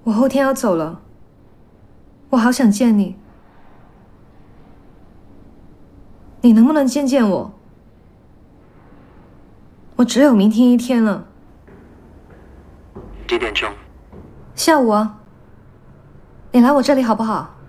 我后天要走了，我好想见你，你能不能见见我？我只有明天一天了。 几点钟？ 下午啊，你来我这里好不好？